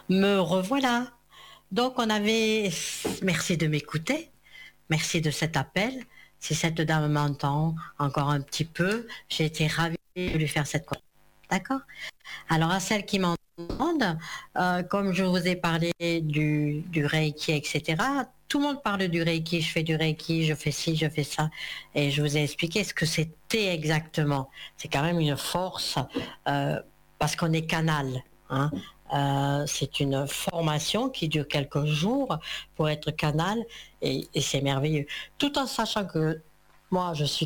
Me revoilà. Donc on avait... Merci de m'écouter. Merci de cet appel. Si cette dame m'entend encore un petit peu, j'ai été ravie de lui faire cette conférence. D'accord. Alors à celles qui m'entendent, comme je vous ai parlé du Reiki, etc., tout le monde parle du Reiki, je fais du Reiki, je fais ci, je fais ça, et je vous ai expliqué ce que c'était exactement. C'est quand même une force, parce qu'on est canal. Hein. C'est une formation qui dure quelques jours pour être canal, et c'est merveilleux. Tout en sachant que moi, je suis